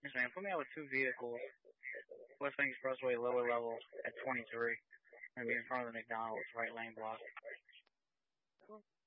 Yes, man. Put me out with two vehicles. West Bank Expressway, lower level at 23. Gonna be in front of the McDonald's, right lane block.